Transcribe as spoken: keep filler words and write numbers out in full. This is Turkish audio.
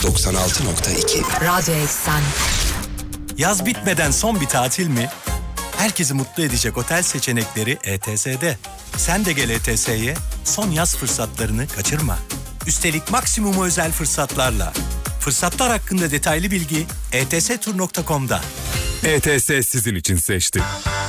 doksan altı nokta iki Radyo Eksen. Yaz bitmeden son bir tatil mi? Herkesi mutlu edecek otel seçenekleri E T S'de. Sen de gel E T S'ye, son yaz fırsatlarını kaçırma. Üstelik maksimum özel fırsatlarla. Fırsatlar hakkında detaylı bilgi e t s tur nokta com'da. E T S sizin için seçti.